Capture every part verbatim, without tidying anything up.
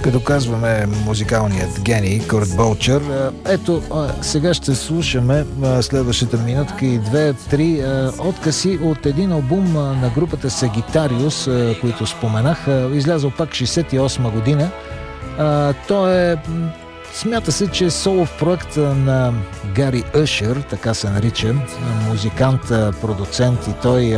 Като казваме музикалният гений Кърт Бълчър. Ето, сега ще слушаме следващата минутка и две-три откъси от един албум на групата Сагитариус, които споменах. Излязъл пак шейсет и осма година. Той е... Смята се, че е солов проект на Гари Ушър, така се нарича, музикант, продуцент, и той...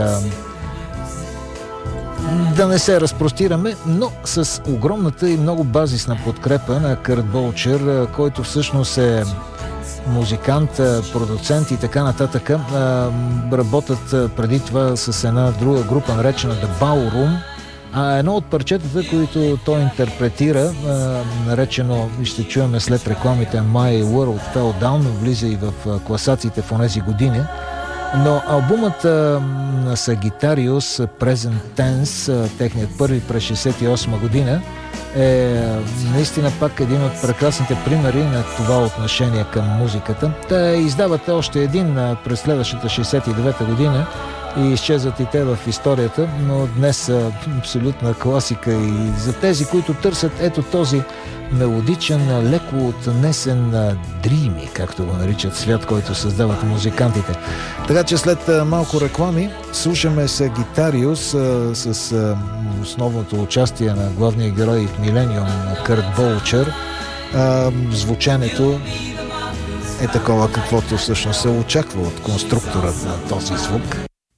Да не се разпростираме, но с огромната и много базисна подкрепа на Кърт Бълчър, който всъщност е музикант, продуцент и така нататък. Работят преди това с една друга група, наречена The Ballroom. А едно от парчетата, които той интерпретира, наречено, и ще чуваме след рекламите, My World Fell Down, влиза и в класациите в онези години. Но албумът на Сагитариус, Present Tense, техният първи през шейсет и осма година, е наистина пак един от прекрасните примери на това отношение към музиката. Те издават още един през следващата шейсет и девета година и изчезват и те в историята, но днес са абсолютна класика и за тези, които търсят ето този мелодичен, леко отнесен дрими, както го наричат, свят, който създават музикантите. Така че след малко реклами слушаме Сагитариус с основното участие на главния герой в Милениум Кърт Бълчър. Звученето е такова, каквото всъщност се очаква от конструктора на този звук.